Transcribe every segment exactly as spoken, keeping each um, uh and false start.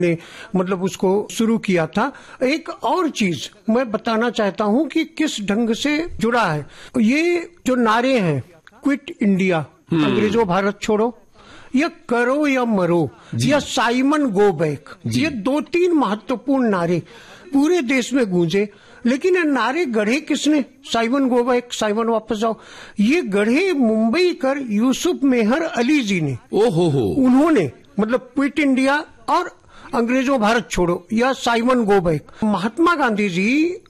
ने मतलब उसको शुरू किया था। एक और चीज मैं बताना चाहता हूं कि किस ढंग से जुड़ा है। ये जो नारे हैं, क्विट इंडिया, अंग्रेजों भारत छोड़ो, या करो या मरो, या साइमन गो बैक, ये दो तीन महत्वपूर्ण नारे पूरे देश में गूंजे। लेकिन ये नारे गढ़े किसने? साइमन गो बैक, साइमन वापस जाओ, ये गढ़े मुंबई कर यूसुफ मेहर अली जी ने। ओहो हो, उन्होंने मतलब क्विट इंडिया और अंग्रेजों भारत छोड़ो या Simon go back. Mahatma Gandhi ji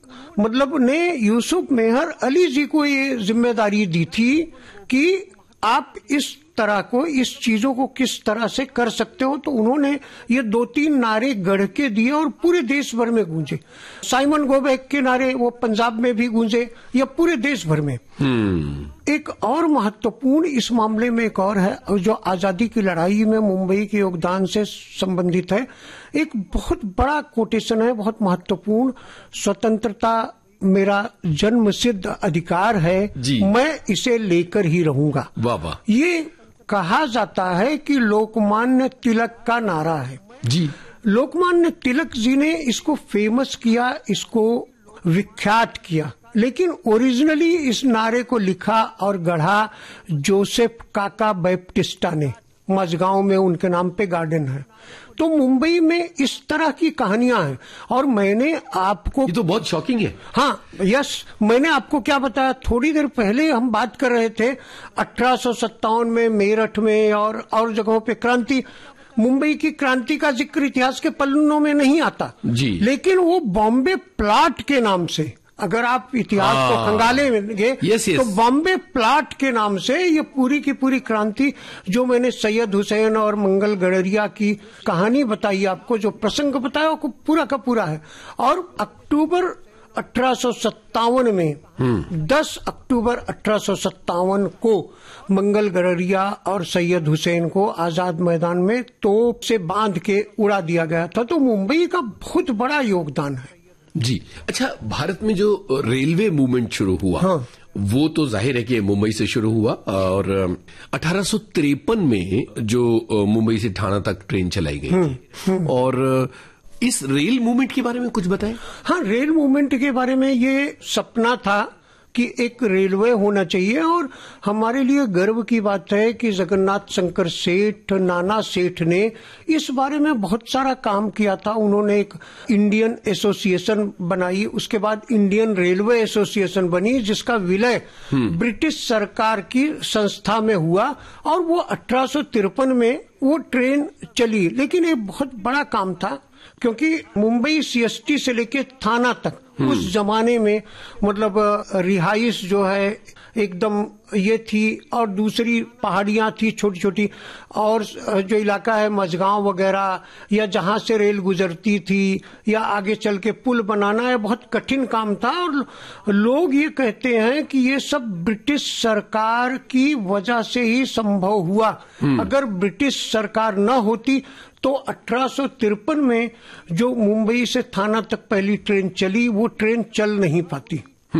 मतलब ने यूसुफ मेहर अली जी को ये जिम्मेदारी दी थी कि आप इस तरह को, इस चीजों को किस तरह से कर सकते हो। तो उन्होंने ये दो तीन नारे गढ़ के दिए और पूरे देश भर में गूंजे। साइमन गो बैक के नारे वो पंजाब में भी गूंजे या पूरे देश भर में। hmm. एक और महत्वपूर्ण इस मामले में एक और है जो आजादी की लड़ाई में मुंबई के योगदान से संबंधित है। एक बहुत बड़ा कोटेशन है, बहुत महत्वपूर्ण, स्वतंत्रता मेरा जन्म सिद्ध अधिकार है, मैं इसे लेकर ही रहूंगा। वाह वाह। ये कहा जाता है कि लोकमान्य तिलक का नारा है जी। लोकमान्य तिलक जी ने इसको फेमस किया, इसको विख्यात किया, लेकिन ओरिजिनली इस नारे को लिखा और गढ़ा जोसेफ काका बैप्टिस्टा ने। मझगांव में उनके नाम पे गार्डन है। तो मुंबई में इस तरह की कहानियां हैं। और मैंने आपको, ये तो बहुत शॉकिंग है। हाँ, यस, मैंने आपको क्या बताया, थोड़ी देर पहले हम बात कर रहे थे अठारह सौ सत्तावन में मेरठ में और और जगहों पे क्रांति। मुंबई की क्रांति का जिक्र इतिहास के पन्नों में नहीं आता जी, लेकिन वो बॉम्बे प्लाट के नाम से, अगर आप इतिहास को खंगालेंगे यस, यस। तो बॉम्बे प्लाट के नाम से ये पूरी की पूरी क्रांति, जो मैंने सैयद हुसैन और मंगल गडरिया की कहानी बताई आपको, जो प्रसंग बताया, वो पूरा का पूरा है। और अक्टूबर अठारह सौ सत्तावन में दस अक्टूबर अठारह सौ सत्तावन को मंगल गडरिया और सैयद हुसैन को आजाद मैदान में तोप से बांध के उड़ा दिया गया था। तो मुंबई का बहुत बड़ा योगदान है जी। अच्छा, भारत में जो रेलवे मूवमेंट शुरू हुआ, हाँ, वो तो जाहिर है कि मुंबई से शुरू हुआ। और अठारह सौ तिरपन में जो मुंबई से ठाणा तक ट्रेन चलाई गई थी। और इस रेल मूवमेंट के बारे में कुछ बताएं। हाँ, रेल मूवमेंट के बारे में ये सपना था कि एक रेलवे होना चाहिए। और हमारे लिए गर्व की बात है कि जगन्नाथ शंकर सेठ, नाना सेठ ने इस बारे में बहुत सारा काम किया था। उन्होंने एक इंडियन एसोसिएशन बनाई, उसके बाद इंडियन रेलवे एसोसिएशन बनी, जिसका विलय ब्रिटिश सरकार की संस्था में हुआ। और वो अठारह सौ तिरपन में वो ट्रेन चली। लेकिन ये बहुत बड़ा काम था, क्योंकि मुंबई सीएसटी से लेके थाना तक उस जमाने में मतलब रिहाइश जो है एकदम ये थी, और दूसरी पहाड़ियां थी छोटी छोटी, और जो इलाका है मझगांव वगैरह, या जहां से रेल गुजरती थी, या आगे चल के पुल बनाना, है बहुत कठिन काम था। और लोग ये कहते हैं कि ये सब ब्रिटिश सरकार की वजह से ही संभव हुआ। अगर ब्रिटिश सरकार न होती तो अठारह सौ तिरपन में जो मुंबई से थाना तक पहली ट्रेन चली, वो ट्रेन चल नहीं पाती।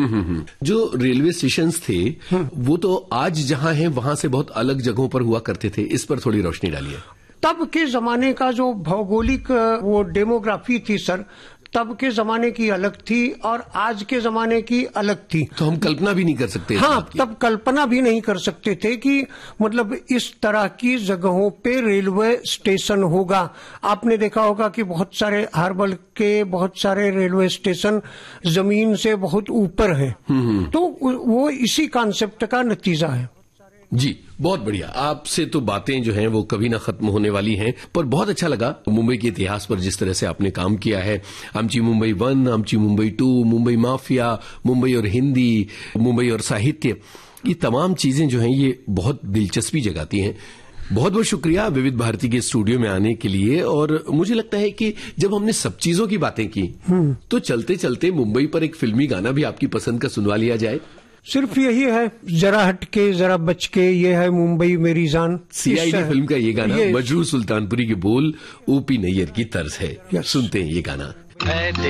जो रेलवे स्टेशंस थे वो तो आज जहां हैं वहां से बहुत अलग जगहों पर हुआ करते थे, इस पर थोड़ी रोशनी डालिए। तब के जमाने का जो भौगोलिक वो डेमोग्राफी थी सर, तब के जमाने की अलग थी और आज के जमाने की अलग थी। तो हम कल्पना भी नहीं कर सकते। हाँ, तब कल्पना भी नहीं कर सकते थे कि मतलब इस तरह की जगहों पे रेलवे स्टेशन होगा। आपने देखा होगा कि बहुत सारे हार्बर के बहुत सारे रेलवे स्टेशन जमीन से बहुत ऊपर हैं। तो वो इसी कॉन्सेप्ट का नतीजा है जी। बहुत बढ़िया, आपसे तो बातें जो हैं वो कभी ना खत्म होने वाली हैं। पर बहुत अच्छा लगा मुंबई के इतिहास पर जिस तरह से आपने काम किया है। आमची मुंबई वन, आमची मुंबई टू, मुंबई माफिया, मुंबई और हिंदी, मुंबई और साहित्य, ये तमाम चीजें जो हैं ये बहुत दिलचस्पी जगाती हैं। बहुत बहुत शुक्रिया विविध भारती के स्टूडियो में आने के लिए। और मुझे लगता है कि जब हमने सब चीजों की बातें की तो चलते चलते मुंबई पर एक फिल्मी गाना भी आपकी पसंद का सुनवा लिया जाए। सिर्फ यही है, जरा हटके जरा बच के, ये है मुंबई मेरी जान। सीआईडी फिल्म का ये गाना, मजरू सुल्तानपुरी के बोल, ओपी नैयर की तर्ज है। सुनते हैं ये गाना।